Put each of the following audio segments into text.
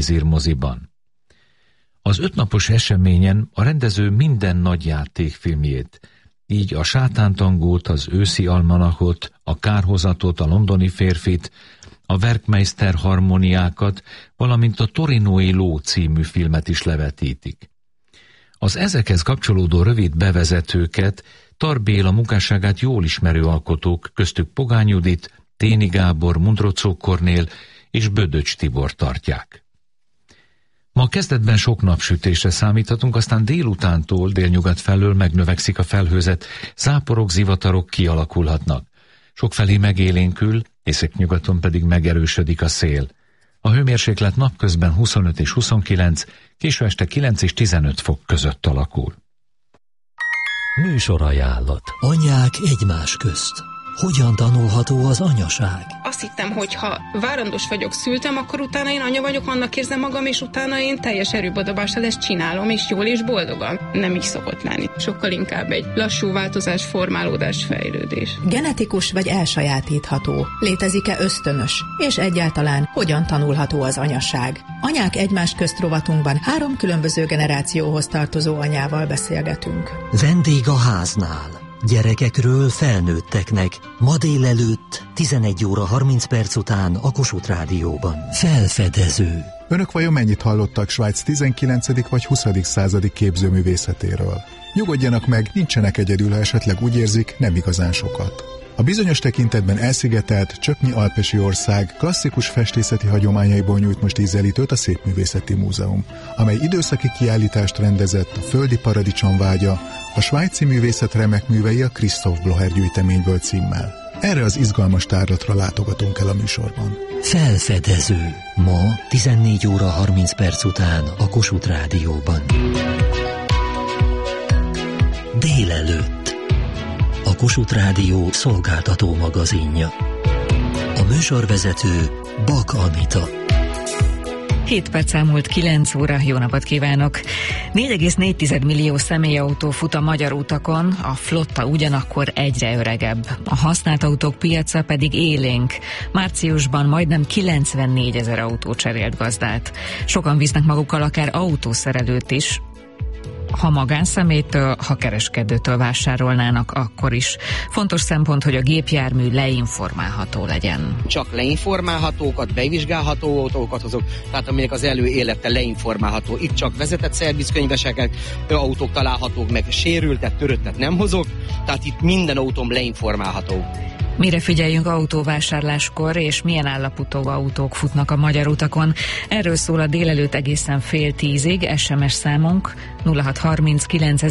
moziban. Az 5 napos eseményen a rendező minden nagy játékfilmjét, így a Sátántangót, az Őszi almanachot, a Kárhozatot, a Londoni férfit, a Werkmeister harmóniákat, valamint a Torinói ló című filmet is levetítik. Az ezekhez kapcsolódó rövid bevezetőket Tar Béla munkásságát jól ismerő alkotók, köztük Pogány Judit, Téni Gábor, Mundrocó Kornél és Bödöcs Tibor tartják. Ma kezdetben sok napsütésre számíthatunk, aztán délutántól délnyugat felől megnövekszik a felhőzet, záporok, zivatarok kialakulhatnak. Sokfelé megélénkül, északnyugaton pedig megerősödik a szél. A hőmérséklet napközben 25 és 29, késő este 9 és 15 fok között alakul. Műsorajánlat. Anyák egymás közt. Hogyan tanulható az anyaság? Azt hittem, hogy ha várandós vagyok, szültem, akkor utána én anya vagyok, annak érzem magam, és utána én teljes erőbedobással ezt csinálom, és jól és boldogan. Nem így szokott lenni. Sokkal inkább egy lassú változás, formálódás, fejlődés. Genetikus vagy elsajátítható? Létezik-e ösztönös? És egyáltalán hogyan tanulható az anyaság? Anyák egymás közt rovatunkban 3 különböző generációhoz tartozó anyával beszélgetünk. Vendég a háznál. Gyerekekről felnőtteknek. Ma délelőtt 11 óra 30 perc után a Kossuth Rádióban. Felfedező. Önök vajon mennyit hallottak Svájc 19. vagy 20. századi képzőművészetéről? Nyugodjanak meg, nincsenek egyedül, ha esetleg úgy érzik, nem igazán sokat. A bizonyos tekintetben elszigetelt, csöpnyi alpesi ország klasszikus festészeti hagyományaiból nyújt most ízelítőt a Szépművészeti Múzeum, amely időszaki kiállítást rendezett a Földi Paradicsom vágya, a svájci művészet remek művei a Christoph Blocher gyűjteményből címmel. Erre az izgalmas tárlatra látogatunk el a műsorban. Felfedező. Ma 14 óra 30 perc után a Kossuth Rádióban. Délelőtt. A Kossuth Rádió szolgáltató magazinja. A műsorvezető Bak Anita. 7 perc elmúlt 9 óra, jó napot kívánok! 4,4 millió személyautó fut a magyar utakon, a flotta ugyanakkor egyre öregebb. A használt autók piaca pedig élénk. Márciusban majdnem 94 000 autó cserélt gazdát. Sokan visznek magukkal akár autószerelőt is, ha magánszemélytől, ha kereskedőtől vásárolnának, akkor is. Fontos szempont, hogy a gépjármű leinformálható legyen. Csak leinformálhatókat, bevizsgálható autókat hozok, tehát amelyek az élete leinformálható. Itt csak vezetett szervizkönyveseket, autók találhatók, meg sérültet, töröttet nem hozok, tehát itt minden autóm leinformálható. Mire figyeljünk autóvásárláskor, és milyen állapotú autók futnak a magyar utakon? Erről szól a délelőtt egészen fél 10-ig, SMS számunk 0630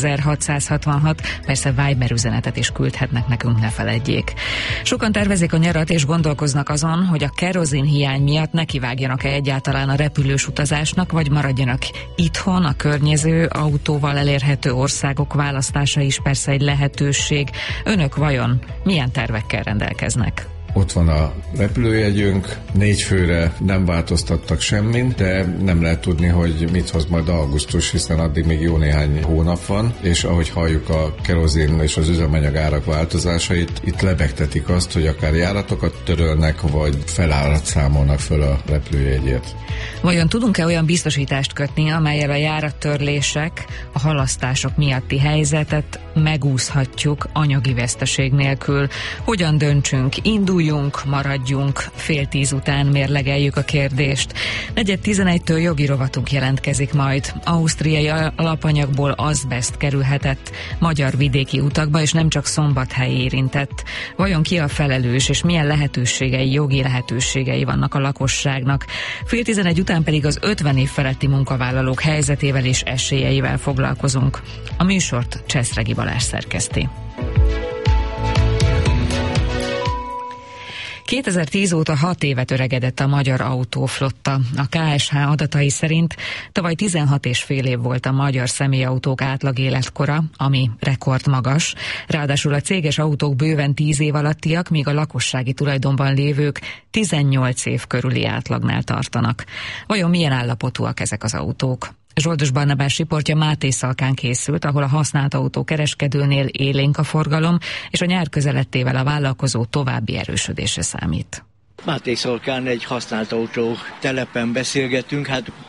9666, persze Viber üzenetet is küldhetnek nekünk, ne feledjék. Sokan tervezik a nyarat és gondolkoznak azon, hogy a kerozin hiány miatt nekivágjanak-e egyáltalán a repülős utazásnak, vagy maradjanak itthon. A környező autóval elérhető országok választása is persze egy lehetőség. Önök vajon milyen tervekkel rendelkeznek? Ott van a repülőjegyünk, 4 főre nem változtattak semmin, de nem lehet tudni, hogy mit hoz majd augusztus, hiszen addig még jó néhány hónap van, és ahogy halljuk a kerozin és az üzemanyag árak változásait, itt lebegtetik azt, hogy akár járatokat törölnek, vagy felárat számolnak föl a repülőjegyért. Vajon tudunk-e olyan biztosítást kötni, amellyel a járattörlések, a halasztások miatti helyzetet megúszhatjuk anyagi veszteség nélkül? Hogyan döntsünk? Induljunk, maradjunk, fél 10 után mérlegeljük a kérdést. 4:11-től jogi rovatunk jelentkezik majd. Ausztriai alapanyagból azbeszt kerülhetett magyar vidéki utakba, és nem csak Szombathely érintett. Vajon ki a felelős, és milyen lehetőségei, jogi lehetőségei vannak a lakosságnak? Fél 11 után pedig az 50 év feletti munkavállalók helyzetével és esélyeivel foglalkozunk. A műsort Cseszregi Balázs szerkeszti. 2010 óta 6 évet öregedett a magyar autóflotta. A KSH adatai szerint tavaly 16,5 év volt a magyar személyautók átlag életkora, ami rekordmagas. Ráadásul a céges autók bőven 10 év alattiak, míg a lakossági tulajdonban lévők 18 év körüli átlagnál tartanak. Vajon milyen állapotúak ezek az autók? Zsoldos Barnabás riportja Mátészalkán készült, ahol a használt autó kereskedőnél élénk a forgalom, és a nyár közelettével a vállalkozó további erősödésre számít. Máté Szolkán egy használt autó telepen beszélgetünk, hát